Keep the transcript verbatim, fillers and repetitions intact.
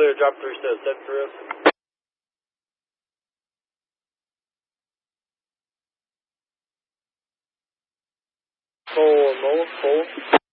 clear, drop three seven seven for us. Four more, four.